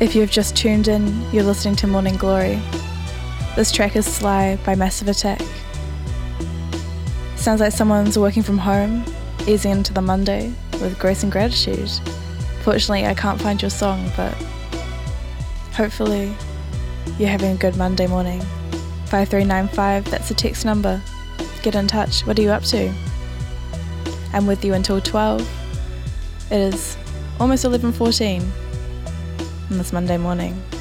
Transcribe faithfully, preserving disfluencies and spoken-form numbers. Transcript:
If you've just tuned in, you're listening to Morning Glory. This track is Sly by Massive Attack. Sounds like someone's working from home, easing into the Monday with grace and gratitude. Fortunately, I can't find your song, but hopefully you're having a good Monday morning. five three nine five, that's the text number. Get in touch. What are you up to? I'm with you until twelve. It is almost eleven fourteen on this Monday morning.